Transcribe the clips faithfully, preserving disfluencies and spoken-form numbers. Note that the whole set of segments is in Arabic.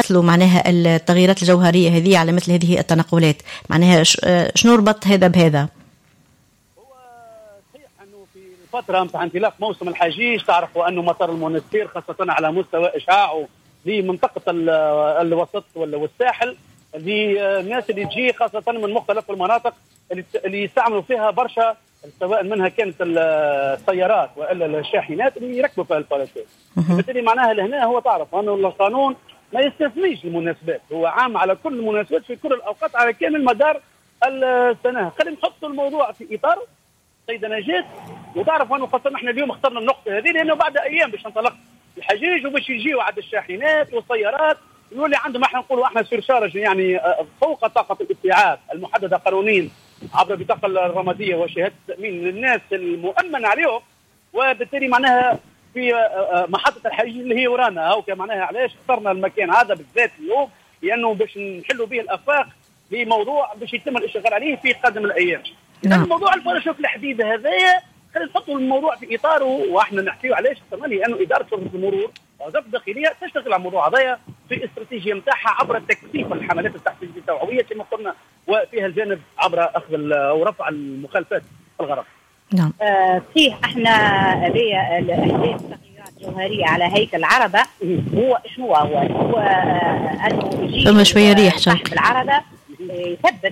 يمثلوا معناها التغييرات الجوهرية هذه على مثل هذه التنقلات؟ معناها شنو ربط هذا بهذا؟ هو صحيح أنه في الفترة متاع انطلاق موسم الحجيج تعرفوا أنه مطار المنستير خاصة على مستوى إشعاعه لمنطقة الوسط والساحل للناس اللي تجي خاصة من مختلف المناطق اللي يستعملوا فيها برشا، سواء منها كانت السيارات والا الشاحنات اللي يركبوا فيها الباراشوت. بالتالي معناها لهنا هو تعرف انه القانون ما يستثنيش المناسبات، هو عام على كل المناسبات في كل الاوقات على كامل مدار السنه. خلينا نحط الموضوع في اطاره سيدة نجاة، وتعرف انه خاصه احنا اليوم اخترنا النقطه هذه لانه بعد ايام باش ننطلق الحجيج وباش يجيوا عند الشاحنات والسيارات يولي عندهم احنا نقولوا احنا سيرشارج يعني فوق طاقه الاستيعاب المحدده قانونيا عبر البطاقه الرماديه وشهاده التامين للناس المؤمن عليهم. وبالتالي معناها في محطه الحجيج اللي هي ورانا هاو معناها علاش اخترنا المكان هذا بالذات اليوم، لانه باش نحلوا به الافاق لموضوع باش يتم الاشتغال عليه في قادم الايام. نعم. موضوع الباراشوت الحديد هذايا خلينا نحطوا الموضوع في اطاره واحنا نحكيوا علاش لانه اداره شرطه المرور ووزاره الداخليه تشتغل على الموضوع هذايا في الاستراتيجيه نتاعها عبر تكثيف الحملات التحفيزيه التوعويه كما قلنا، وفيها الجانب عبر اخذ او رفع المخالفات الغرض. نعم. آه فيه احنا هذه الاحداث تغييرات جوهريه على هيكل العربه. هو شنو هو؟ هو آه انه يجي ثم شويه ريح صاحب العربه يثبت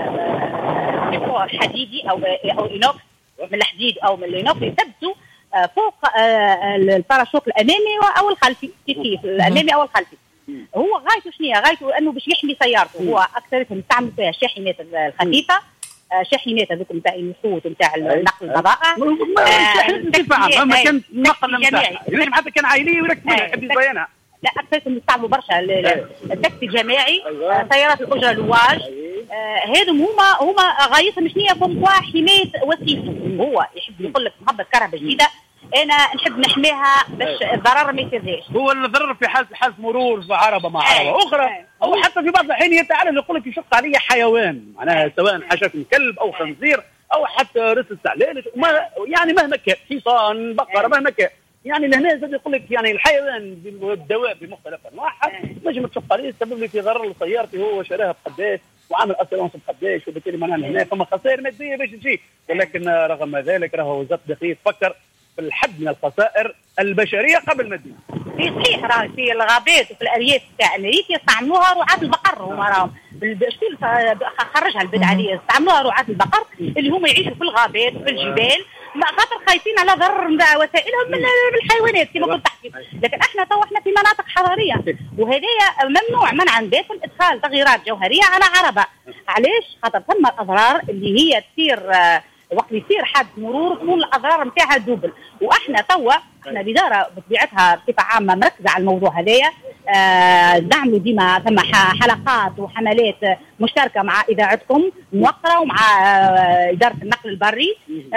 آه حديدي او او اينوكس من الحديد او من الاينوكس يثبتوا آه فوق آه الباراشوت الامامي او الخلفي، كيف الامامي او الخلفي. هو غايته شنو؟ غايته انه باش يحمي سيارته. هو اكثرتهم يستعملوا فيها الشاحنات الخفيفه، شاحنات هذوك نتاع النفوذ نتاع نقل البضائع. شاحنات انتفاع ما كان نقل نتاعها يعني حتى كان عائليه ويركبونها يحب يزينها. لا اكثرهم يستعملوا برشا التاكسي الجماعي، سيارات الاجره الواج. هذم هما هما غايتهم شنو؟ كوم حمايه وسيلته. هو يحب يقول لك محبه كهرباء جديده انا نحب نحميها باش الضرر ما يصيرش. هو الضرر في حاله حاله مرور في عربه مع عربه اخرى او حتى في بعض الاحيان يتعلم يقول لك يشق علي حيوان معناها سواء حشاش من كلب او خنزير او حتى رسل استعلال يعني مهما كان حصان بقره مهما كان يعني لهنا زاد يقول لك يعني الحيوان بالدواب بمختلف انواعها نجم تشق عليه يسبب لي في ضرر لسيارتي هو شراها بقداش وعامل اسيرونس بقداش، وبالتالي معناها هنا فما خسائر ماديه باش تجي. ولكن رغم ذلك راهو وزاره الداخليه تفكر في الحد من الخسائر البشريه قبل الماديه. في صحيح راه في الغابات وفي الارياف تاع امريكا يستعملوها رعاة البقر. هما راهم شكون خرجها البدعه دي يستعملوها رعاة البقر اللي هما يعيشوا في الغابات وفي الجبال خاطر خايفين على ضرر وسائلهم من الحيوانات كما كنت تحكي. لكن احنا تو احنا في مناطق حضريه وهذايا ممنوع منعا باتا ادخال تغييرات جوهريه على عربه. علاش؟ خاطر ثم الاضرار اللي هي تصير وقت يصير حادث مرور تكون الاضرار نتاعها دوبل. واحنا توا احنا الاداره بطبيعتها بصفه عامه مركزه على الموضوع هذايا. آه دعموا ديما ثم حلقات وحملات مشتركه مع اذاعتكم موقره ومع آه اداره النقل البري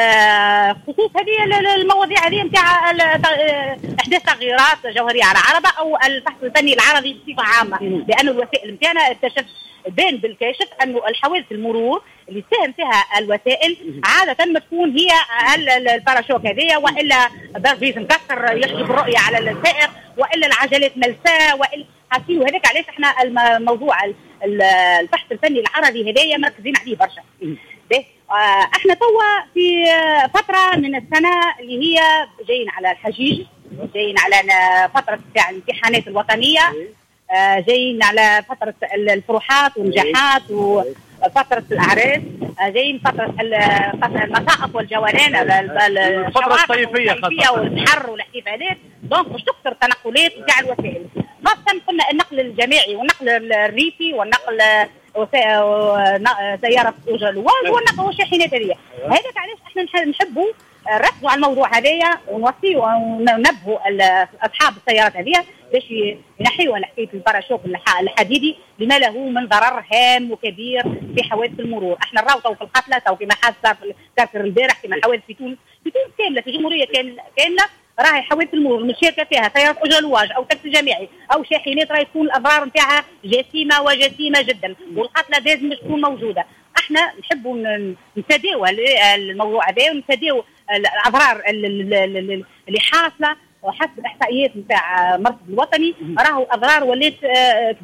آه خصوص هذه المواضيع هذه نتاع احداث تغييرات جوهريه على عربه او البحث الفني العربي بصفه عامه. لانه الوسائل نتاعنا اكتشف بان بالكاشف انه الحوادث المرور اللي ساهم فيها الوسائل عاده ما تكون هي الباراشوك هذيا والا برفيز مكسر يحجب الرؤيه على السائق والا العجلات ملساء والا حاسين. وهذاك علاش احنا الموضوع البحث الفني العربي هذايا مركزين عليه برشا. احنا توا في فتره من السنه اللي هي جايين على الحجيج، جايين على فتره تاع الامتحانات الوطنيه، جايين على فترة الفروحات والنجاحات وفترة الأعراس، جايين فترة المصائف والجولان الفترة الصيفية والبحر والاحتفالات. دونك باش تكثر التنقلات نتاع الوسائل خاصة قلنا النقل الجماعي والنقل الريفي والنقل سيارة أجرة الواج والنقل والشاحنات هذيا. هذاك علاش احنا نحبوا نركزوا على الموضوع هذايا ونوصيوا وننبهوا اصحاب السيارات هذيا باش ينحيوا على حكايه الباراشوك الحديدي لما له من ضرر هام وكبير في حوادث المرور. احنا نراو في القتلى تو كما حادث صار البارح كما حوادث في تونس في تونس كامله في الجمهوريه كامله راهي حوادث المرور مشاركه فيها سيارات اجره الواج او تاكسي جماعي او شاحنات راهي تكون الاضرار نتاعها جسيمه وجسيمه جدا والقتلى لازم تكون موجوده. احنا نحبوا نتداول الموضوع هذا ونتداول الاضرار اللي حاصله وحسب الاحصائيات نتاع المركز الوطني راهو اضرار ولات